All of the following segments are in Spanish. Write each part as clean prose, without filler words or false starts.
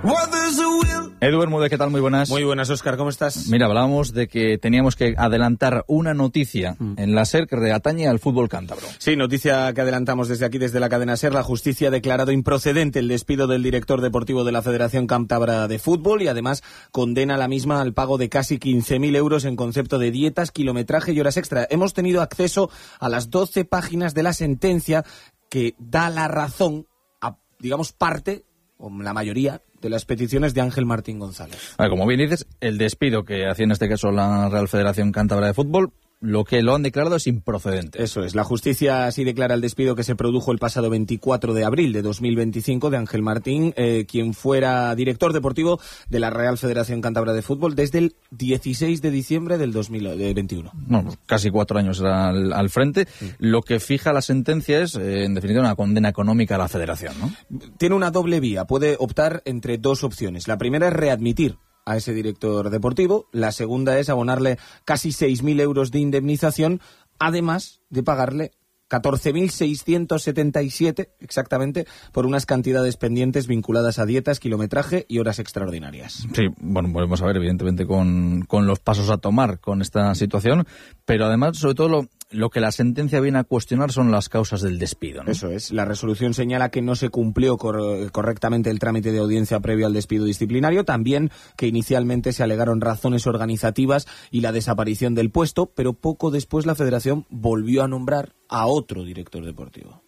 Edu Bermúdez, ¿qué tal? Muy buenas. Muy buenas, Óscar, ¿cómo estás? Mira, hablábamos de que teníamos que adelantar una noticia en la SER que atañe al fútbol cántabro. Sí, noticia que adelantamos desde aquí, desde la cadena SER. La justicia ha declarado improcedente el despido del director deportivo de la Federación Cántabra de Fútbol y además condena a la misma al pago de casi 15.000 euros en concepto de dietas, kilometraje y horas extra. Hemos tenido acceso a las 12 páginas de la sentencia que da la razón a, digamos, parte, o la mayoría, de las peticiones de Ángel Martín González. A ver, como bien dices, el despido que hacía en este caso la Real Federación Cántabra de Fútbol, lo que lo han declarado es improcedente. Eso es. La justicia así declara el despido que se produjo el pasado 24 de abril de 2025 de Ángel Martín, quien fuera director deportivo de la Real Federación Cántabra de Fútbol desde el 16 de diciembre del 2021. No, casi 4 años era al frente. Lo que fija la sentencia es, en definitiva, una condena económica a la federación, ¿no? Tiene una doble vía. Puede optar entre dos opciones. La primera es readmitir a ese director deportivo. La segunda es abonarle casi 6.000 euros de indemnización, además de pagarle 14.677 exactamente por unas cantidades pendientes vinculadas a dietas, kilometraje y horas extraordinarias. Sí, bueno, volvemos a ver evidentemente con los pasos a tomar con esta situación, pero además, sobre todo, lo que la sentencia viene a cuestionar son las causas del despido, ¿no? Eso es. La resolución señala que no se cumplió correctamente el trámite de audiencia previo al despido disciplinario, también que inicialmente se alegaron razones organizativas y la desaparición del puesto, pero poco después la Federación volvió a nombrar a otro director deportivo.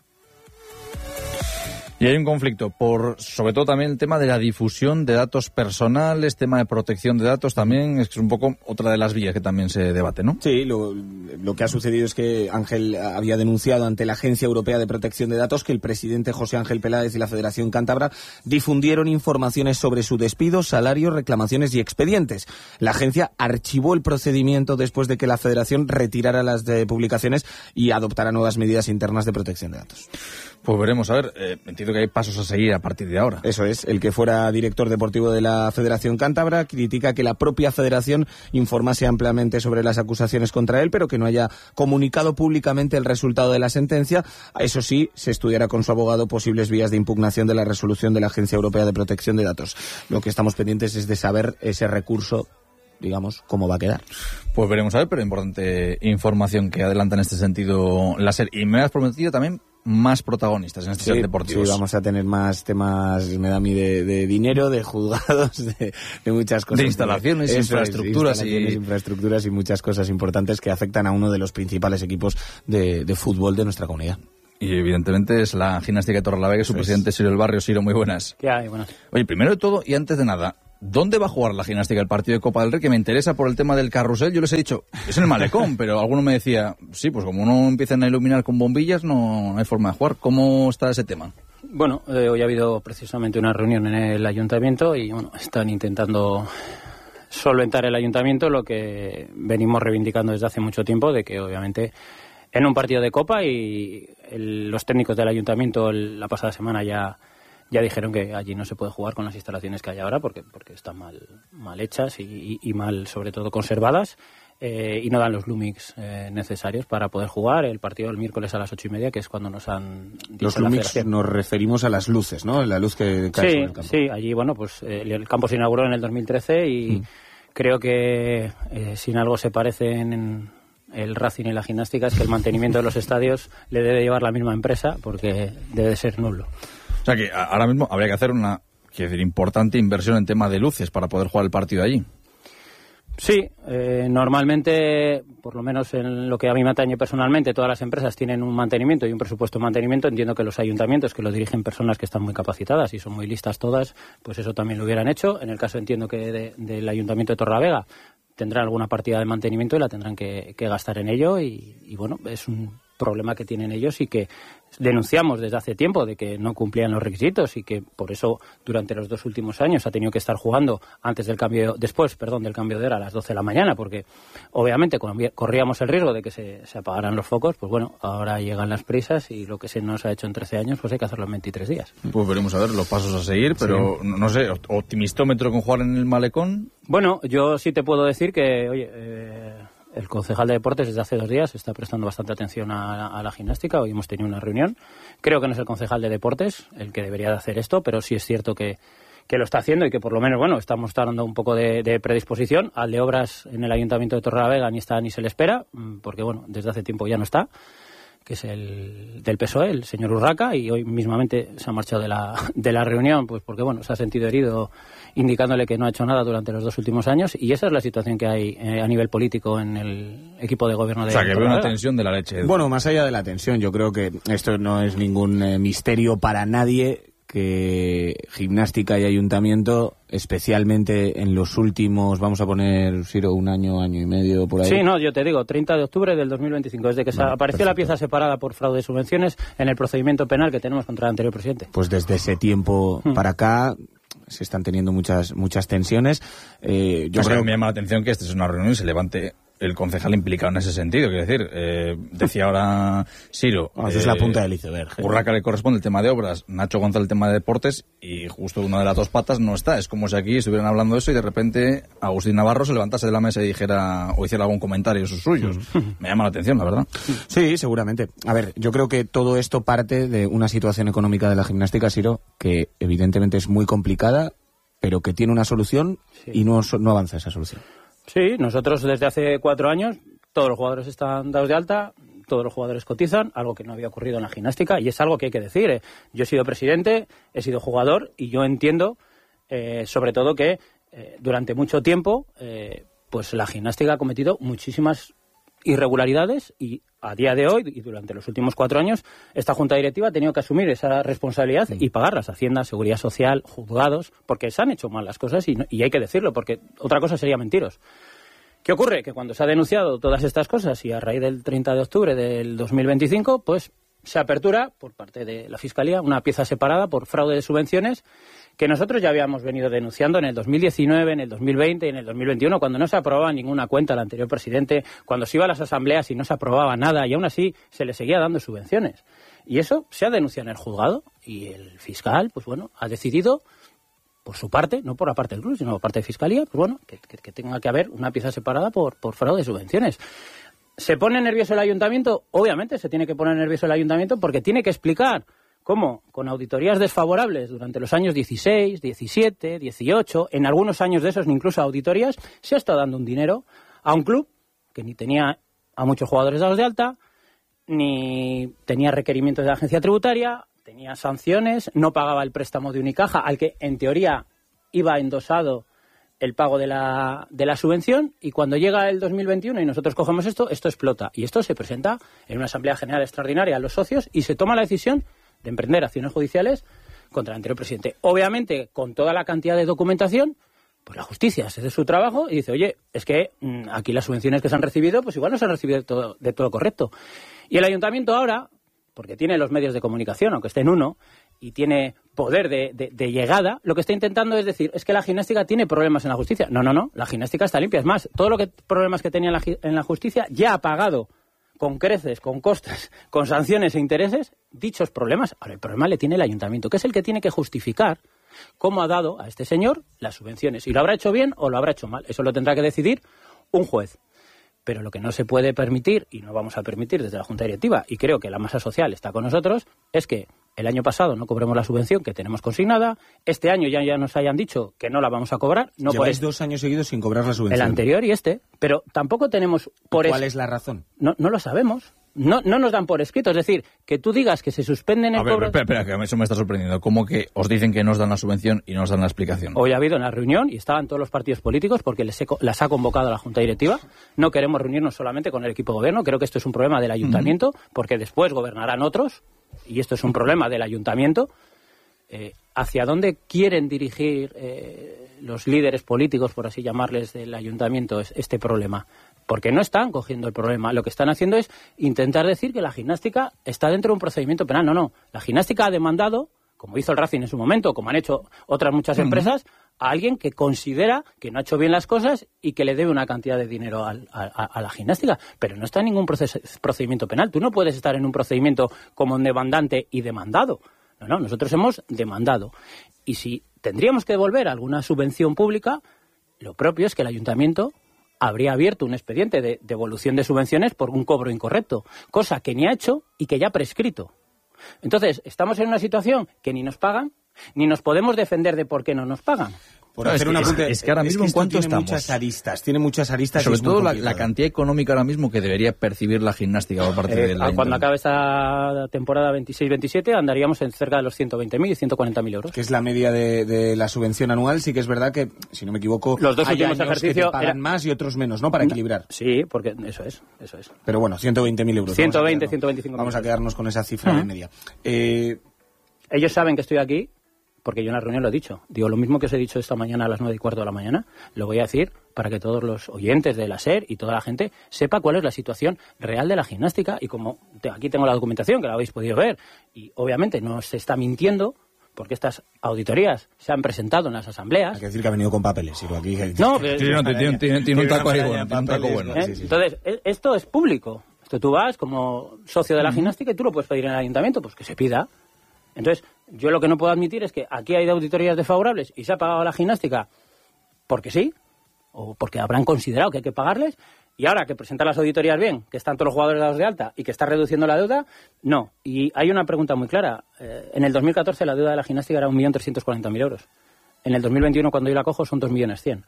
Y hay un conflicto por, sobre todo también el tema de la difusión de datos personales, tema de protección de datos también, es un poco otra de las vías que también se debate, ¿no? Sí, lo que ha sucedido es que Ángel había denunciado ante la Agencia Europea de Protección de Datos que el presidente José Ángel Peláez y la Federación Cántabra difundieron informaciones sobre su despido, salario, reclamaciones y expedientes. La agencia archivó el procedimiento después de que la Federación retirara las publicaciones y adoptara nuevas medidas internas de protección de datos. Pues veremos, a ver, entiendo que hay pasos a seguir a partir de ahora. Eso es, el que fuera director deportivo de la Federación Cántabra critica que la propia Federación informase ampliamente sobre las acusaciones contra él, pero que no haya comunicado públicamente el resultado de la sentencia. Eso sí, se estudiará con su abogado posibles vías de impugnación de la resolución de la Agencia Europea de Protección de Datos. Lo que estamos pendientes es de saber ese recurso, digamos, cómo va a quedar. Pues veremos a ver, pero importante información que adelanta en este sentido la SER. Y me has prometido también más protagonistas en este SER Deportivos. Sí, vamos a tener más temas, me da a mí, de dinero, de juzgados, de muchas cosas. De instalaciones, infraestructuras y muchas cosas importantes que afectan a uno de los principales equipos de fútbol de nuestra comunidad. Y evidentemente es la Gimnástica de Torrelavega, su presidente Ciro del Barrio. Ciro, muy buenas. ¿Qué hay? Buenas. Oye, primero de todo y antes de nada, ¿dónde va a jugar la Gimnástica el partido de Copa del Rey? Que me interesa por el tema del carrusel. Yo les he dicho, es en el Malecón, pero alguno me decía, sí, pues como no empiezan a iluminar con bombillas, no hay forma de jugar. ¿Cómo está ese tema? Bueno, hoy ha habido precisamente una reunión en el ayuntamiento y bueno, están intentando solventar el ayuntamiento lo que venimos reivindicando desde hace mucho tiempo, de que obviamente en un partido de Copa y los técnicos del ayuntamiento la pasada semana ya dijeron que allí no se puede jugar con las instalaciones que hay ahora porque están mal hechas y mal, sobre todo, conservadas, y no dan los Lumix necesarios para poder jugar el partido el miércoles a las 8:30, que es cuando nos han dicho. Los Lumix nos referimos a las luces, ¿no? La luz que cae sobre el campo. Sí, allí, bueno, pues el campo se inauguró en el 2013 y creo que si en algo se parecen el Racing y la Gimnástica es que el mantenimiento de los estadios le debe llevar la misma empresa porque debe ser nulo. O sea que ahora mismo habría que hacer una importante inversión en tema de luces para poder jugar el partido allí. Sí, normalmente, por lo menos en lo que a mí me atañe personalmente, todas las empresas tienen un mantenimiento y un presupuesto de mantenimiento. Entiendo que los ayuntamientos, que lo dirigen personas que están muy capacitadas y son muy listas todas, pues eso también lo hubieran hecho. En el caso, entiendo que del Ayuntamiento de Torrelavega tendrán alguna partida de mantenimiento y la tendrán que gastar en ello y bueno, es un problema que tienen ellos y que denunciamos desde hace tiempo de que no cumplían los requisitos y que por eso durante los 2 últimos años ha tenido que estar jugando después del cambio de hora a las 12 de la mañana, porque obviamente corríamos el riesgo de que se apagaran los focos. Pues bueno, ahora llegan las prisas y lo que se nos ha hecho en 13 años pues hay que hacerlo en 23 días. Pues veremos a ver los pasos a seguir, pero sí. No sé, optimistómetro con jugar en el Malecón. Bueno, yo sí te puedo decir que, oye, el concejal de deportes desde hace 2 días está prestando bastante atención a la gimnástica. Hoy hemos tenido una reunión. Creo que no es el concejal de deportes el que debería de hacer esto, pero sí es cierto que que lo está haciendo y que por lo menos, bueno, estamos dando un poco de predisposición. Al de obras en el Ayuntamiento de Torrelavega ni está ni se le espera, porque, bueno, desde hace tiempo ya no está, que es el del PSOE, el señor Urraca, y hoy mismamente se ha marchado de la reunión, pues porque, bueno, se ha sentido herido, indicándole que no ha hecho nada durante los 2 últimos años, y esa es la situación que hay a nivel político en el equipo de gobierno de Torrelavega. O sea, que ve una tensión de la leche. Bueno, más allá de la tensión, yo creo que esto no es ningún misterio para nadie, que Gimnástica y Ayuntamiento, especialmente en los últimos, vamos a poner, Siro, 1 año, año y medio, por ahí. Sí, no, yo te digo, 30 de octubre del 2025, desde que apareció la pieza separada por fraude de subvenciones en el procedimiento penal que tenemos contra el anterior presidente. Pues desde ese tiempo para acá se están teniendo muchas tensiones. Yo creo que me llama la atención que esta es una reunión y se levante el concejal implicado en ese sentido. Quiero decir, decía ahora Siro, eso es la punta del iceberg. Urraca le corresponde el tema de obras, Nacho González el tema de deportes, y justo una de las 2 patas no está. Es como si aquí estuvieran hablando de eso y de repente Agustín Navarro se levantase de la mesa y dijera o hiciera algún comentario sus suyos. Me llama la atención, la verdad. Sí, seguramente. A ver, yo creo que todo esto parte de una situación económica de la gimnástica, Siro, que evidentemente es muy complicada, pero que tiene una solución y no avanza esa solución. Sí, nosotros desde hace 4 años todos los jugadores están dados de alta, todos los jugadores cotizan, algo que no había ocurrido en la gimnástica, y es algo que hay que decir. Yo he sido presidente, he sido jugador, y yo entiendo, sobre todo, que durante mucho tiempo pues la gimnástica ha cometido muchísimas irregularidades, y a día de hoy y durante los últimos 4 años esta junta directiva ha tenido que asumir esa responsabilidad y pagarlas. Hacienda, Seguridad Social, juzgados, porque se han hecho mal las cosas, y hay que decirlo, porque otra cosa sería mentiros. ¿Qué ocurre? Que cuando se ha denunciado todas estas cosas, y a raíz del 30 de octubre del 2025, pues se apertura por parte de la Fiscalía una pieza separada por fraude de subvenciones, que nosotros ya habíamos venido denunciando en el 2019, en el 2020 y en el 2021, cuando no se aprobaba ninguna cuenta al anterior presidente, cuando se iba a las asambleas y no se aprobaba nada, y aún así se le seguía dando subvenciones. Y eso se ha denunciado en el juzgado, y el fiscal, pues bueno, ha decidido, por su parte, no por la parte del club, sino por parte de Fiscalía, pues bueno, que tenga que haber una pieza separada por fraude de subvenciones. ¿Se pone nervioso el ayuntamiento? Obviamente se tiene que poner nervioso el ayuntamiento, porque tiene que explicar cómo, con auditorías desfavorables durante los años 16, 17, 18, en algunos años de esos incluso auditorías, se ha estado dando un dinero a un club que ni tenía a muchos jugadores dados de alta, ni tenía requerimientos de la agencia tributaria, tenía sanciones, no pagaba el préstamo de Unicaja, al que en teoría iba endosado el pago de la subvención, y cuando llega el 2021 y nosotros cogemos esto explota, y esto se presenta en una asamblea general extraordinaria a los socios, y se toma la decisión de emprender acciones judiciales contra el anterior presidente. Obviamente, con toda la cantidad de documentación, pues la justicia hace su trabajo y dice, oye, es que aquí las subvenciones que se han recibido, pues igual no se han recibido de todo correcto. Y el ayuntamiento ahora, porque tiene los medios de comunicación, aunque esté en uno, y tiene poder de llegada, lo que está intentando es decir, es que la gimnástica tiene problemas en la justicia. No, la gimnástica está limpia. Es más, todos los problemas que tenía en la justicia ya ha pagado con creces, con costes, con sanciones e intereses dichos problemas. Ahora el problema le tiene el ayuntamiento, que es el que tiene que justificar cómo ha dado a este señor las subvenciones. Y lo habrá hecho bien o lo habrá hecho mal. Eso lo tendrá que decidir un juez. Pero lo que no se puede permitir, y no vamos a permitir desde la Junta Directiva, y creo que la masa social está con nosotros, es que el año pasado no cobremos la subvención que tenemos consignada, este año ya nos hayan dicho que no la vamos a cobrar. No. Lleváis 2 años seguidos sin cobrar la subvención. El anterior y este, pero tampoco tenemos por ¿Cuál es la razón? No lo sabemos. No nos dan por escrito, es decir, que tú digas que se suspenden el cobro... Espera, que eso me está sorprendiendo. ¿Cómo que os dicen que no os dan la subvención y no os dan la explicación? Hoy ha habido una reunión y estaban todos los partidos políticos porque las ha convocado la Junta Directiva. No queremos reunirnos solamente con el equipo de gobierno, creo que esto es un problema del ayuntamiento, porque después gobernarán otros, y esto es un problema del ayuntamiento. ¿Hacia dónde quieren dirigir los líderes políticos, por así llamarles, del ayuntamiento este problema? Porque no están cogiendo el problema. Lo que están haciendo es intentar decir que la gimnástica está dentro de un procedimiento penal. No. La gimnástica ha demandado, como hizo el Racing en su momento, como han hecho otras muchas empresas, a alguien que considera que no ha hecho bien las cosas y que le debe una cantidad de dinero a la gimnástica. Pero no está en ningún procedimiento penal. Tú no puedes estar en un procedimiento como un demandante y demandado. No, nosotros hemos demandado. Y si tendríamos que devolver alguna subvención pública, lo propio es que el ayuntamiento habría abierto un expediente de devolución de subvenciones por un cobro incorrecto, cosa que ni ha hecho y que ya ha prescrito. Entonces, estamos en una situación que ni nos pagan, Ni nos podemos defender de por qué no nos pagan. Por hacer un apunte, es que ahora mismo, ¿en cuánto estamos? Tiene muchas aristas. Sobre todo la cantidad económica ahora mismo que debería percibir la gimnástica por parte de la cuando acabe esta temporada 26-27 andaríamos en cerca de los 120.000 y 140.000 euros. Que es la media de la subvención anual. Sí que es verdad que, si no me equivoco, los dos hay últimos años ejercicios que te pagan más y otros menos, ¿no? Para equilibrar. Sí, porque eso es. Pero bueno, 120.000 euros. 120, 125.000. Vamos a quedarnos con esa cifra de media. Ellos saben que estoy aquí, porque yo en la reunión lo he dicho. Digo, lo mismo que os he dicho esta mañana a las 9:15 de la mañana, lo voy a decir para que todos los oyentes de la SER y toda la gente sepa cuál es la situación real de la gimnástica. Y como aquí tengo la documentación, que la habéis podido ver, y obviamente no se está mintiendo, porque estas auditorías se han presentado en las asambleas. Hay que decir que ha venido con papeles. Aquí, no, pero tiene un taco ahí bueno. Un taco bueno. Sí. Entonces, esto es público. Esto tú vas como socio de la gimnástica y tú lo puedes pedir en el ayuntamiento, pues que se pida. Entonces, yo lo que no puedo admitir es que aquí hay auditorías desfavorables y se ha pagado a la gimnástica porque sí, o porque habrán considerado que hay que pagarles, y ahora que presentan las auditorías bien, que están todos los jugadores dados de alta y que está reduciendo la deuda, no. Y hay una pregunta muy clara. En el 2014 la deuda de la gimnástica era 1.340.000 euros. En el 2021, cuando yo la cojo, son 2.100.000.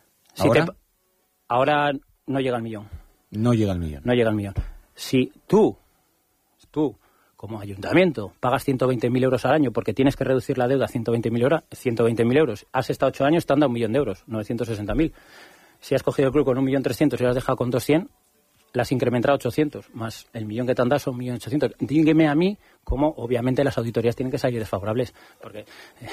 Ahora no llega al millón. No llega al millón. No llega al millón. Si tú como ayuntamiento pagas 120.000 euros al año porque tienes que reducir la deuda a 120.000 euros, has estado 8 años, te han dado 1.000.000 de euros, 960.000. Si has cogido el club con 1.300.000 y lo has dejado con 200, la has incrementado a 800, más el millón que te han dado son 1.800.000. Dígame a mí cómo, obviamente, las auditorías tienen que salir desfavorables, porque...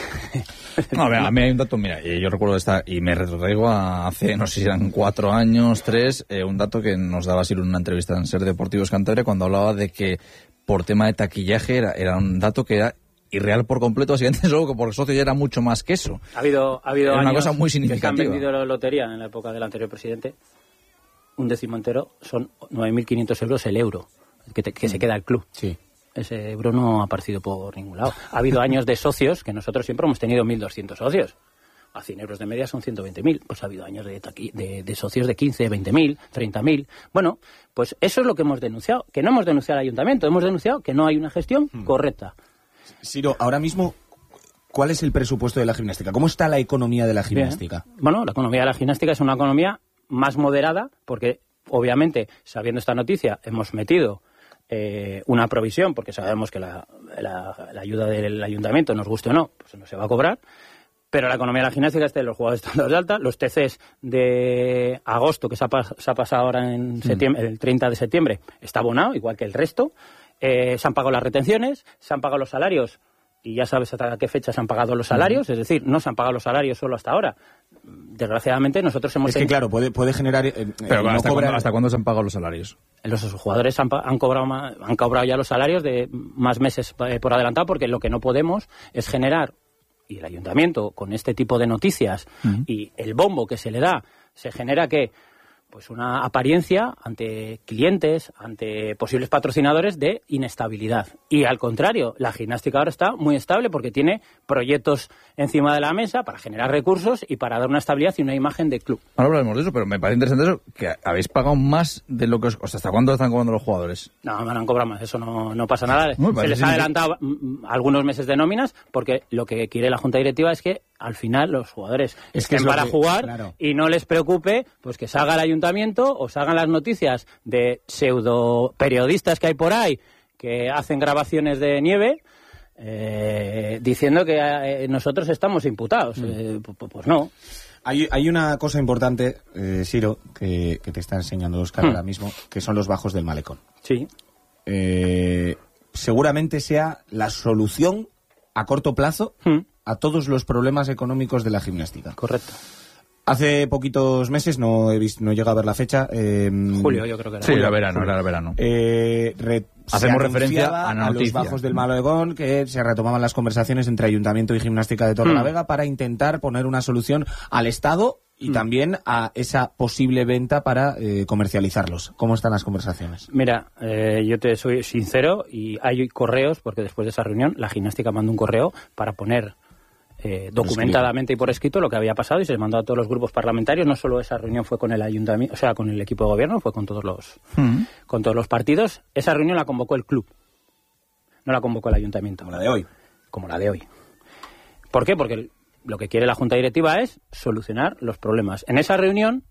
No, a mí hay un dato, mira, yo recuerdo y me retraigo a hace, no sé si eran 4 años, 3, un dato que nos daba Sir una entrevista en Ser Deportivos Cantabria cuando hablaba de que por tema de taquillaje era un dato que era irreal por completo, básicamente solo que por el socio ya era mucho más que eso. Ha habido era una cosa muy que significativa. se han vendido la lotería en la época del anterior presidente. Un décimo entero son 9.500 euros el euro que se queda el club. Sí. Ese euro no ha aparecido por ningún lado. Ha habido años de socios que nosotros siempre hemos tenido 1.200 socios. A 100 euros de media son 120.000. Pues ha habido años de socios de 15, 20.000, 30.000. Bueno, pues eso es lo que hemos denunciado. Que no hemos denunciado al ayuntamiento, hemos denunciado que no hay una gestión correcta. Siro, ahora mismo, ¿cuál es el presupuesto de la gimnástica? ¿Cómo está la economía de la gimnástica? Bien. Bueno, la economía de la gimnástica es una economía más moderada, porque obviamente, sabiendo esta noticia, hemos metido una provisión, porque sabemos que la ayuda del ayuntamiento, nos guste o no, pues no se va a cobrar. Pero la economía de la gimnástica está en los jugadores están de alta, los TCs de agosto, que se ha pasado ahora en septiembre, el 30 de septiembre, está abonado, igual que el resto. Se han pagado las retenciones, se han pagado los salarios, y ya sabes hasta qué fecha se han pagado los salarios, es decir, no se han pagado los salarios solo hasta ahora. Desgraciadamente nosotros hemos... Es que claro, puede generar... Pero ¿hasta cuándo se han pagado los salarios? Los jugadores han cobrado ya los salarios de más meses por adelantado, porque lo que no podemos es generar, y el ayuntamiento con este tipo de noticias y el bombo que se le da, se genera que pues una apariencia ante clientes, ante posibles patrocinadores de inestabilidad. Y al contrario, la gimnástica ahora está muy estable porque tiene proyectos encima de la mesa para generar recursos y para dar una estabilidad y una imagen de club. Ahora hablaremos de eso, pero me parece interesante eso, que habéis pagado más de lo que os... O sea, ¿hasta cuándo están cobrando los jugadores? No han cobrado más, eso no pasa nada. Se les ha adelantado algunos meses de nóminas porque lo que quiere la Junta Directiva es que al final los jugadores estén para jugar, claro, y no les preocupe pues que salga el ayuntamiento o salgan las noticias de pseudo periodistas que hay por ahí que hacen grabaciones de nieve diciendo que nosotros estamos imputados. Pues no. Hay una cosa importante, Siro, que te está enseñando Óscar ahora mismo, que son los bajos del malecón. Sí. Seguramente sea la solución a corto plazo a todos los problemas económicos de la gimnástica. Correcto. Hace poquitos meses, no llega a ver la fecha. Julio, yo creo que era. Sí, era verano. Hacemos referencia a los bajos del malecón, que se retomaban las conversaciones entre Ayuntamiento y Gimnástica de Torrelavega para intentar poner una solución al Estado y también a esa posible venta para comercializarlos. ¿Cómo están las conversaciones? Mira, yo te soy sincero y hay correos, porque después de esa reunión la Gimnástica mandó un correo para poner documentadamente y por escrito lo que había pasado y se mandó a todos los grupos parlamentarios. No solo esa reunión fue con el ayuntamiento, o sea, con el equipo de gobierno, fue con todos los partidos. Esa reunión la convocó el club, no la convocó el ayuntamiento. Como la de hoy. Como la de hoy. ¿Por qué? Porque lo que quiere la Junta Directiva es solucionar los problemas. En esa reunión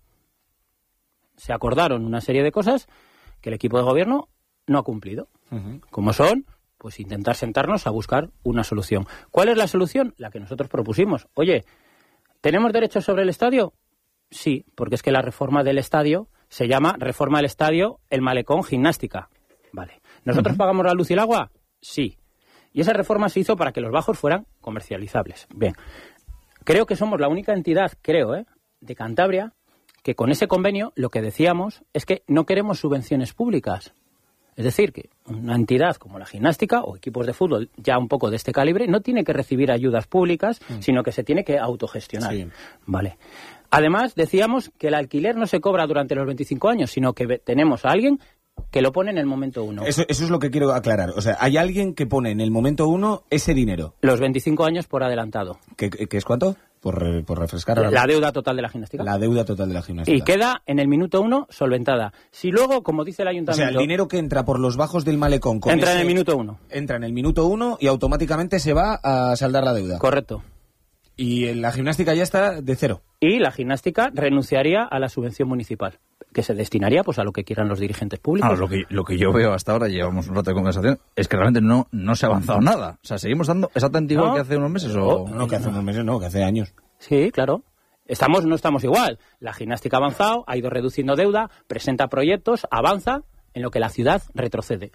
se acordaron una serie de cosas que el equipo de gobierno no ha cumplido. Como son, pues intentar sentarnos a buscar una solución. ¿Cuál es la solución? La que nosotros propusimos. Oye, ¿tenemos derechos sobre el estadio? Sí, porque es que la reforma del estadio se llama reforma del estadio El Malecón Gimnástica. Vale. ¿Nosotros pagamos la luz y el agua? Sí. Y esa reforma se hizo para que los bajos fueran comercializables. Bien. Creo que somos la única entidad, de Cantabria, que con ese convenio lo que decíamos es que no queremos subvenciones públicas. Es decir, que una entidad como la gimnástica o equipos de fútbol ya un poco de este calibre no tiene que recibir ayudas públicas, sino que se tiene que autogestionar. Sí. Vale. Además, decíamos que el alquiler no se cobra durante los 25 años, sino que tenemos a alguien que lo pone en el momento 1. Eso es lo que quiero aclarar. O sea, hay alguien que pone en el momento 1 ese dinero. Los 25 años por adelantado. ¿Qué es cuánto? Por refrescar ahora. La deuda total de la gimnástica. La deuda total de la gimnástica. Y queda en el minuto 1 solventada. Si luego, como dice el ayuntamiento... O sea, el dinero que entra por los bajos del malecón... Entra en el minuto 1. Entra en el minuto 1 y automáticamente se va a saldar la deuda. Correcto. Y la gimnástica ya está de cero. Y la gimnástica renunciaría a la subvención municipal, que se destinaría pues a lo que quieran los dirigentes públicos. Lo que yo veo hasta ahora, llevamos un rato de conversación, es que realmente no se ha avanzado nada. O sea, ¿seguimos dando exactamente igual que hace unos meses? No, que hace unos meses no, que hace años. Sí, claro. No estamos igual. La gimnástica ha avanzado, ha ido reduciendo deuda, presenta proyectos, avanza, en lo que la ciudad retrocede.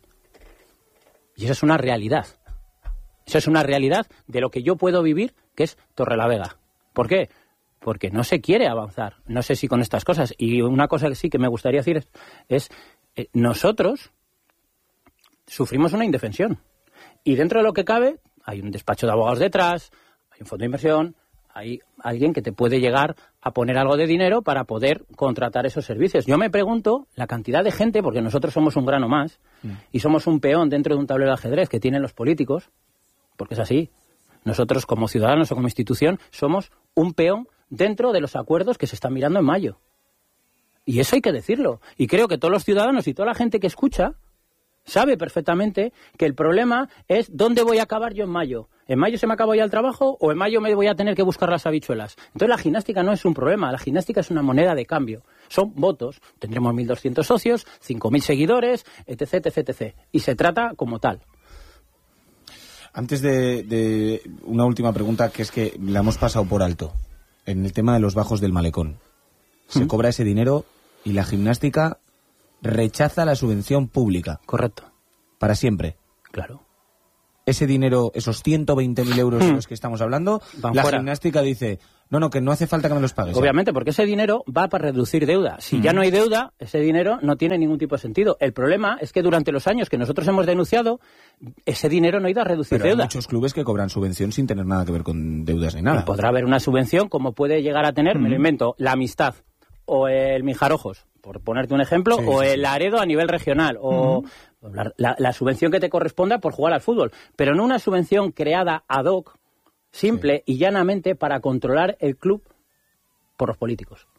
Y eso es una realidad. Eso es una realidad de lo que yo puedo vivir, que es Torrelavega. ¿Por qué? Porque no se quiere avanzar. No sé si con estas cosas. Y una cosa que sí que me gustaría decir es nosotros sufrimos una indefensión. Y dentro de lo que cabe, hay un despacho de abogados detrás, hay un fondo de inversión, hay alguien que te puede llegar a poner algo de dinero para poder contratar esos servicios. Yo me pregunto la cantidad de gente, porque nosotros somos un grano más, y somos un peón dentro de un tablero de ajedrez que tienen los políticos, porque es así. Nosotros como ciudadanos o como institución somos un peón dentro de los acuerdos que se están mirando en mayo. Y eso hay que decirlo. Y creo que todos los ciudadanos y toda la gente que escucha sabe perfectamente que el problema es dónde voy a acabar yo en mayo. ¿En mayo se me acabó ya el trabajo o en mayo me voy a tener que buscar las habichuelas? Entonces la gimnástica no es un problema, la gimnástica es una moneda de cambio. Son votos. Tendremos 1.200 socios, 5.000 seguidores, etc, etc, etc. Y se trata como tal. Antes de una última pregunta, que es que la hemos pasado por alto. En el tema de los bajos del malecón. Se cobra ese dinero y la gimnástica rechaza la subvención pública. Correcto. Para siempre. Claro. Ese dinero, esos 120.000 euros de los que estamos hablando, la gimnástica dice, no, que no hace falta que me los pagues. Obviamente, porque ese dinero va para reducir deuda. Si ya no hay deuda, ese dinero no tiene ningún tipo de sentido. El problema es que durante los años que nosotros hemos denunciado, ese dinero no ha ido a reducir deuda. Hay muchos clubes que cobran subvención sin tener nada que ver con deudas ni nada. Y podrá haber una subvención como puede llegar a tener, me lo invento, la Amistad o el Mijarojos, por ponerte un ejemplo, o el Laredo a nivel regional, o la subvención que te corresponda por jugar al fútbol, pero no una subvención creada ad hoc, simple y llanamente para controlar el club por los políticos.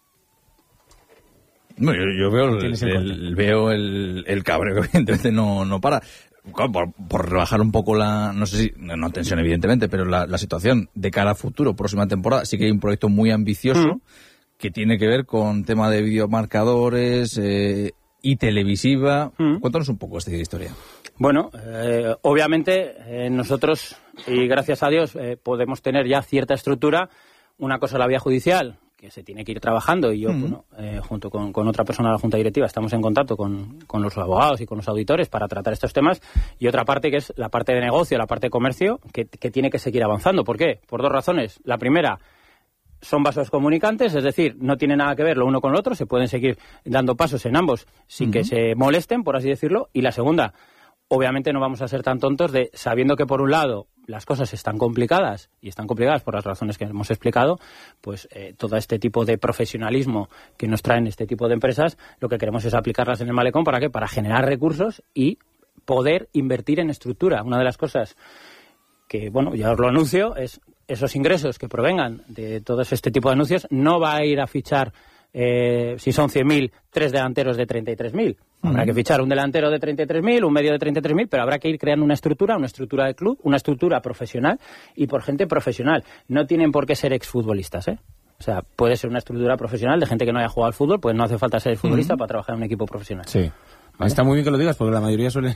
No, yo veo el cabreo que evidentemente no para. Por rebajar un poco no sé si, no tensión evidentemente, pero la situación de cara a futuro, próxima temporada, sí que hay un proyecto muy ambicioso que tiene que ver con tema de videomarcadores y televisiva. Cuéntanos un poco esta historia. Bueno, obviamente nosotros, y gracias a Dios, podemos tener ya cierta estructura. Una cosa es la vía judicial, que se tiene que ir trabajando, y yo, junto con otra persona de la Junta Directiva, estamos en contacto con los abogados y con los auditores para tratar estos temas, y otra parte que es la parte de negocio, la parte de comercio, que tiene que seguir avanzando. ¿Por qué? Por dos razones. La primera, son vasos comunicantes, es decir, no tiene nada que ver lo uno con lo otro, se pueden seguir dando pasos en ambos sin que se molesten, por así decirlo. Y la segunda, obviamente no vamos a ser tan tontos de, sabiendo que por un lado las cosas están complicadas, y están complicadas por las razones que hemos explicado, pues todo este tipo de profesionalismo que nos traen este tipo de empresas, lo que queremos es aplicarlas en el malecón. ¿Para qué? Para generar recursos y poder invertir en estructura. Una de las cosas que, bueno, ya os lo anuncio, es esos ingresos que provengan de todo este tipo de anuncios. No va a ir a fichar, si son 100.000, 3 delanteros de 33.000. Habrá que fichar un delantero de 33.000, un medio de 33.000, pero habrá que ir creando una estructura de club, una estructura profesional y por gente profesional. No tienen por qué ser exfutbolistas, ¿eh? O sea, puede ser una estructura profesional de gente que no haya jugado al fútbol, pues no hace falta ser futbolista para trabajar en un equipo profesional. Sí. ¿Vale? Está muy bien que lo digas, porque la mayoría suelen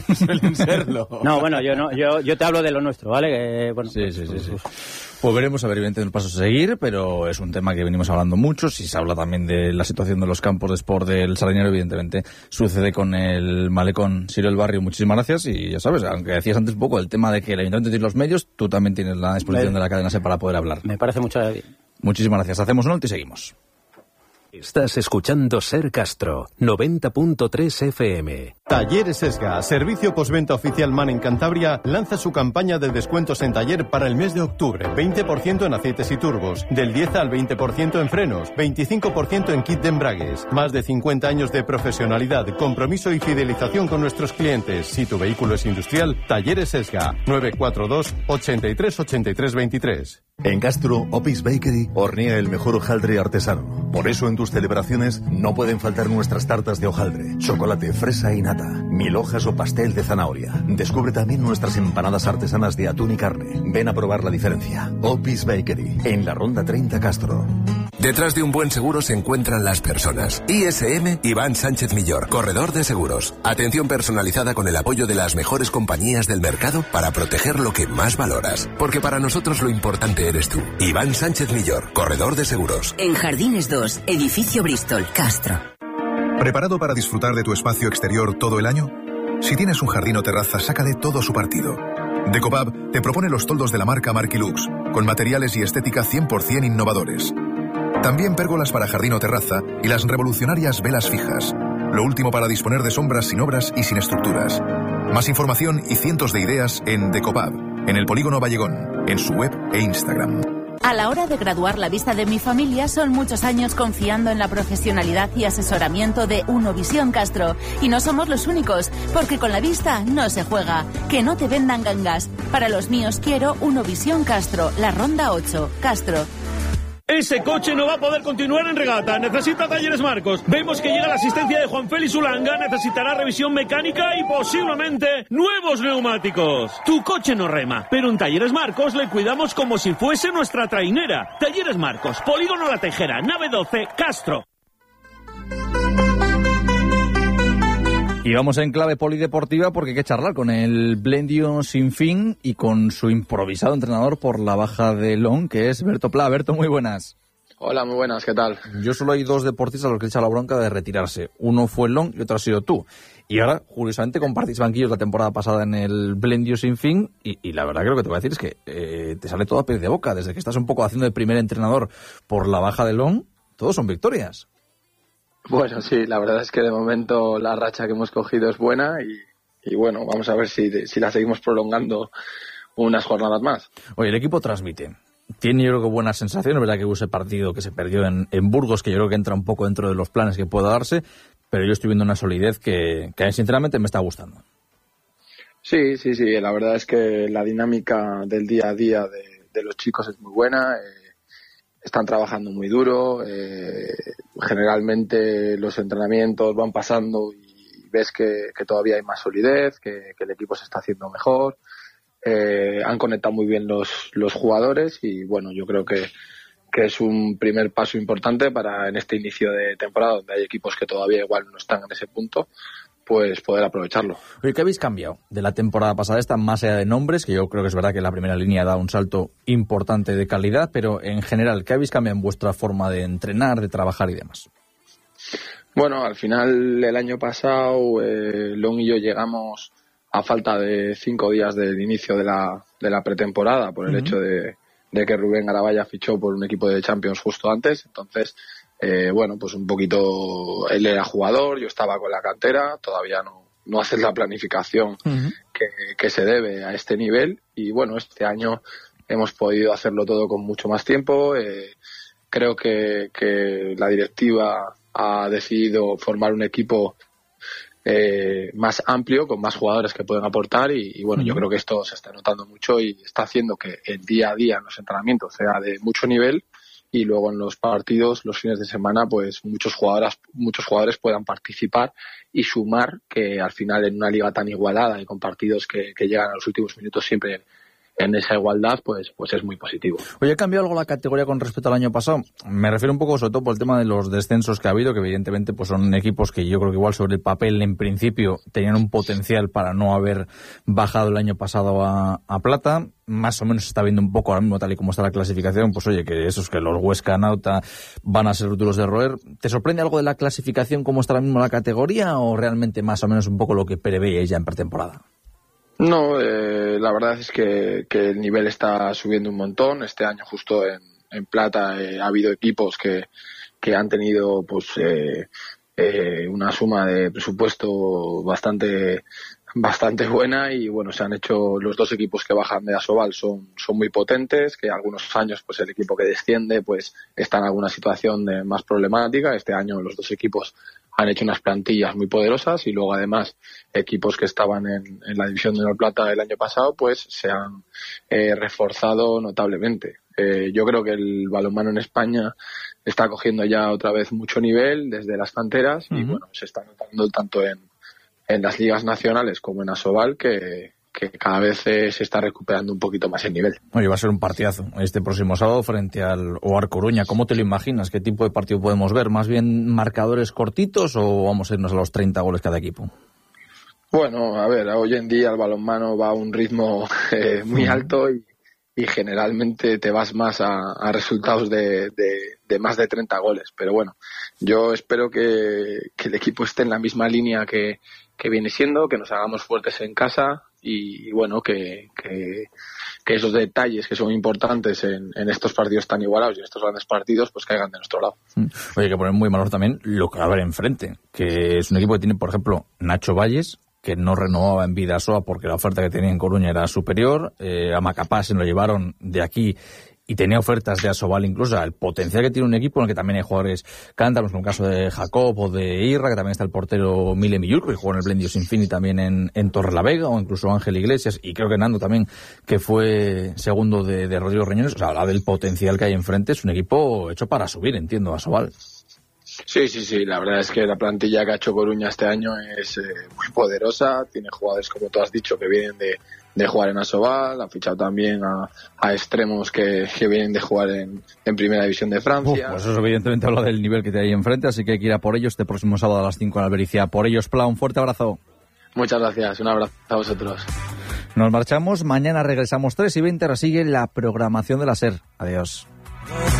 serlo. No, bueno, yo te hablo de lo nuestro, ¿vale? Bueno, sí. Pues veremos, a ver, evidentemente, los pasos a seguir, pero es un tema que venimos hablando mucho. Si se habla también de la situación de los campos de sport del Sardinero, evidentemente sucede con el malecón Sirio del Barrio. Muchísimas gracias y ya sabes, aunque decías antes un poco el tema de que el Ayuntamiento tiene los medios, tú también tienes la disposición de la cadena SER para poder hablar. Me parece mucho bien. Muchísimas gracias. Hacemos un alto y seguimos. Estás escuchando Ser Castro, 90.3 FM. Talleres Esga, servicio postventa oficial MAN en Cantabria, lanza su campaña de descuentos en taller para el mes de octubre. 20% en aceites y turbos, del 10 al 20% en frenos, 25% en kit de embragues. Más de 50 años de profesionalidad, compromiso y fidelización con nuestros clientes. Si tu vehículo es industrial, Talleres Esga, 942 83 83 23. En Castro, Opis Bakery hornea el mejor hojaldre artesano. Por eso en tus celebraciones no pueden faltar nuestras tartas de hojaldre, chocolate, fresa y nata, 1000 hojas o pastel de zanahoria. Descubre también nuestras empanadas artesanas de atún y carne. Ven a probar la diferencia. Opis Bakery, en la Ronda 30 Castro. Detrás de un buen seguro se encuentran las personas. ISM Iván Sánchez Millor, corredor de seguros. Atención personalizada con el apoyo de las mejores compañías del mercado para proteger lo que más valoras. Porque para nosotros lo importante eres tú. Iván Sánchez Millor, corredor de seguros. En Jardines 2, edificio Bristol, Castro. ¿Preparado para disfrutar de tu espacio exterior todo el año? Si tienes un jardín o terraza, sácale todo su partido. Decopab te propone los toldos de la marca Marquilux, con materiales y estética 100% innovadores. También pérgolas para jardín o terraza y las revolucionarias velas fijas. Lo último para disponer de sombras sin obras y sin estructuras. Más información y cientos de ideas en Decopab, en el Polígono Vallegón, en su web e Instagram. A la hora de graduar la vista de mi familia son muchos años confiando en la profesionalidad y asesoramiento de Unovisión Castro. Y no somos los únicos, porque con la vista no se juega. Que no te vendan gangas. Para los míos quiero Unovisión Castro, la Ronda 8, Castro. Ese coche no va a poder continuar en regata. Necesita Talleres Marcos. Vemos que llega la asistencia de Juan Félix Ulanga. Necesitará revisión mecánica y posiblemente nuevos neumáticos. Tu coche no rema, pero en Talleres Marcos le cuidamos como si fuese nuestra trainera. Talleres Marcos, Polígono La Tejera, nave 12, Castro. Y vamos en clave polideportiva porque hay que charlar con el Blendio Sinfín y con su improvisado entrenador por la baja de Long, que es Berto Pla. Berto, muy buenas. Hola, muy buenas, ¿qué tal? Yo solo hay dos deportistas a los que he echado la bronca de retirarse. Uno fue Long y otro ha sido tú. Y ahora, curiosamente, compartís banquillos la temporada pasada en el Blendio Sinfín y la verdad que lo que te voy a decir es que te sale todo a pez de boca. Desde que estás un poco haciendo de primer entrenador por la baja de Long, todos son victorias. Bueno, sí, la verdad es que de momento la racha que hemos cogido es buena y bueno, vamos a ver si la seguimos prolongando unas jornadas más. Oye, el equipo transmite. Tiene yo creo que buenas sensaciones, verdad que hubo ese partido que se perdió en Burgos, que yo creo que entra un poco dentro de los planes que pueda darse, pero yo estoy viendo una solidez que sinceramente me está gustando. Sí, la verdad es que la dinámica del día a día de los chicos es muy buena. Están trabajando muy duro, generalmente los entrenamientos van pasando y ves que todavía hay más solidez, que el equipo se está haciendo mejor, han conectado muy bien los jugadores y bueno, yo creo que es un primer paso importante para en este inicio de temporada donde hay equipos que todavía igual no están en ese punto, pues poder aprovecharlo. Oye, ¿qué habéis cambiado de la temporada pasada esta, más allá de nombres, que yo creo que es verdad que la primera línea da un salto importante de calidad, pero en general, ¿qué habéis cambiado en vuestra forma de entrenar, de trabajar y demás? Bueno, al final el año pasado Long y yo llegamos a falta de 5 días del inicio de la pretemporada por el hecho de que Rubén Arabaya fichó por un equipo de Champions justo antes, entonces bueno, pues un poquito él era jugador, yo estaba con la cantera, todavía no haces la planificación que se debe a este nivel y bueno, este año hemos podido hacerlo todo con mucho más tiempo. Creo que la directiva ha decidido formar un equipo más amplio, con más jugadores que pueden aportar y bueno, yo creo que esto se está notando mucho y está haciendo que el día a día en los entrenamientos sea de mucho nivel y luego en los partidos, los fines de semana, pues muchos jugadores puedan participar y sumar, que al final en una liga tan igualada y con partidos que llegan a los últimos minutos siempre en esa igualdad, pues es muy positivo. Oye, ¿ha cambiado algo la categoría con respecto al año pasado? Me refiero un poco sobre todo por el tema de los descensos que ha habido, que evidentemente pues son equipos que yo creo que igual sobre el papel en principio tenían un potencial para no haber bajado el año pasado a plata. Más o menos se está viendo un poco ahora mismo tal y como está la clasificación, pues oye, que esos que los Huesca Nauta van a ser duros de roer. ¿Te sorprende algo de la clasificación, cómo está ahora mismo la categoría, o realmente más o menos un poco lo que preveíais ya en pretemporada? No, la verdad es que el nivel está subiendo un montón. Este año justo en plata ha habido equipos que han tenido pues una suma de presupuesto bastante buena, y bueno, se han hecho los dos equipos que bajan de Asobal son muy potentes, que algunos años pues el equipo que desciende pues está en alguna situación más problemática. Este año los dos equipos han hecho unas plantillas muy poderosas, y luego además equipos que estaban en la división de honor plata el año pasado pues se han reforzado notablemente. Yo creo que el balonmano en España está cogiendo ya otra vez mucho nivel desde las canteras, y bueno, se está notando tanto en las ligas nacionales como en Asobal que cada vez se está recuperando un poquito más el nivel. Oye, va a ser un partidazo este próximo sábado frente al OAR Coruña. ¿Cómo te lo imaginas? ¿Qué tipo de partido podemos ver? ¿Más bien marcadores cortitos o vamos a irnos a los 30 goles cada equipo? Bueno, a ver, hoy en día el balonmano va a un ritmo muy alto y generalmente te vas más a resultados de más de 30 goles. Pero bueno, yo espero que el equipo esté en la misma línea que viene siendo, que nos hagamos fuertes en casa, y bueno, que esos detalles que son importantes en estos partidos tan igualados y en estos grandes partidos pues caigan de nuestro lado. Oye, hay que poner muy en valor también lo que va a haber enfrente, que es un equipo que tiene, por ejemplo, Nacho Valles, que no renovaba en Bidasoa porque la oferta que tenía en Coruña era superior. A Macapá se lo llevaron de aquí y tenía ofertas de Asobal incluso. El potencial que tiene un equipo en el que también hay jugadores cántaros, como el caso de Jacob o de Irra, que también está el portero Mile Millur, que jugó en el Blendios Infini también en Torrelavega, o incluso Ángel Iglesias, y creo que Nando también, que fue segundo de Rodrigo Reñones. O sea, habla del potencial que hay enfrente. Es un equipo hecho para subir, entiendo, Asobal. Sí, la verdad es que la plantilla que ha hecho Coruña este año es muy poderosa. Tiene jugadores, como tú has dicho, que vienen de jugar en Asobal. Ha fichado también a extremos que vienen de jugar en Primera División de Francia. Pues eso evidentemente habla del nivel que te hay enfrente, así que hay que ir a por ellos este próximo sábado a las 5 en Albericia. Por ellos, Pla, un fuerte abrazo. Muchas gracias, un abrazo a vosotros. Nos marchamos, mañana regresamos 3:20, ahora sigue la programación de la SER. Adiós.